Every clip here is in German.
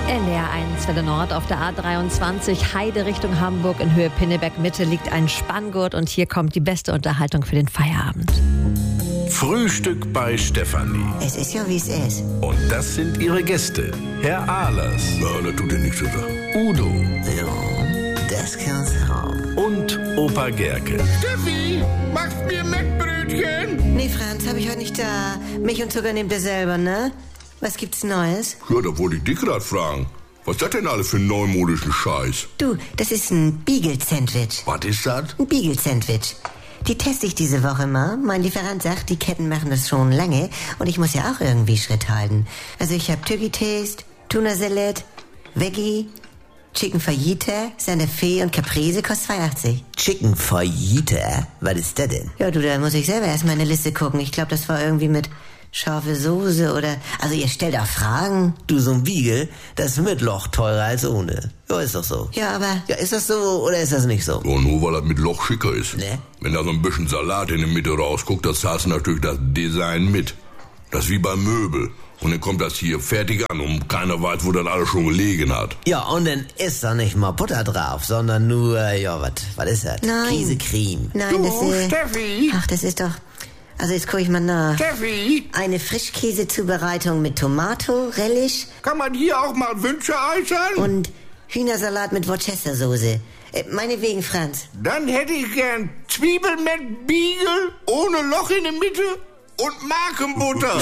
NDR 1, Welle Nord auf der A23, Heide Richtung Hamburg in Höhe Pinneberg-Mitte liegt ein Spanngurt und hier kommt die beste Unterhaltung für den Feierabend. Frühstück bei Stefanie. Es ist ja, wie es ist. Und das sind ihre Gäste. Herr Ahlers. Ja, das tut dir nichts zu sagen. Udo. Ja, das kann's haben. Und Opa Gerke. Steffi, machst mir Mettbrötchen? Nee, Franz, hab ich heute nicht da. Milch und Zucker nehmt ihr selber, ne? Was gibt's Neues? Ja, da wollte ich dich grad fragen. Was ist das denn alles für einen neumodischen Scheiß? Du, das ist ein Beagle-Sandwich. Was ist das? Ein Beagle-Sandwich. Die teste ich diese Woche mal. Mein Lieferant sagt, die Ketten machen das schon lange und ich muss ja auch irgendwie Schritt halten. Also ich habe Turkey Taste, Tuna Salad, Veggie, Chicken Fajita, Santa Fe und Caprese kostet 2,80. Chicken Fajita? Was ist das denn? Ja, du, da muss ich selber erst mal in eine Liste gucken. Ich glaube, das war irgendwie mit scharfe Soße oder... Also ihr stellt auch Fragen. Du, so ein Beagle, das ist mit Loch teurer als ohne. Ja, ist doch so. Ja, aber... Ja, ist das so oder ist das nicht so? Ja, nur weil das mit Loch schicker ist. Ne? Wenn da so ein bisschen Salat in der Mitte rausguckt, das hast du natürlich das Design mit. Das ist wie beim Möbel. Und dann kommt das hier fertig an und keiner weiß, wo das alles schon gelegen hat. Ja, und dann ist da nicht mal Butter drauf, sondern nur, ja, was ist das? Nein. Käsecreme. Nein, das ist... Steffi! Ach, das ist doch... Also jetzt gucke ich mal nach. Steffi! Eine Frischkäsezubereitung mit Tomato, Relish Kann man hier auch mal Wünsche äußern? und Hühnersalat mit Worcestersoße. Meinetwegen, Franz. Dann hätte ich gern Zwiebeln mit Beagle, ohne Loch in der Mitte und Markenbutter.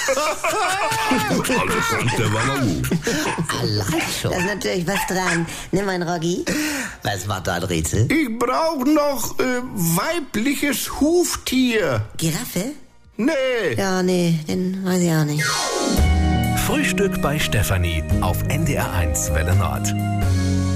Also Franz, der war mal gut. Allein schon. Da ist natürlich was dran. Nimm mein Roggi. Was war da ein Rätsel? Ich brauch noch weibliches Huftier. Giraffe? Nee. Ja, nee, den weiß ich auch nicht. Frühstück bei Stefanie auf NDR 1, Welle Nord.